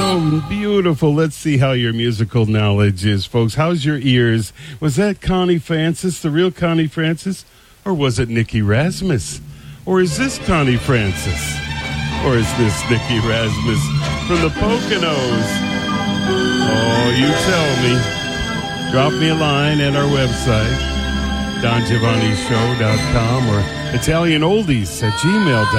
so beautiful. Let's see how your musical knowledge is, folks. How's your ears? Was that Connie Francis, the real Connie Francis? Or was it Nicky Rasmus? Or is this Connie Francis? Or is this Nicky Rasmus from the Poconos? Oh, you tell me. Drop me a line at our website, DonGiovanniShow.com or ItalianOldies@gmail.com.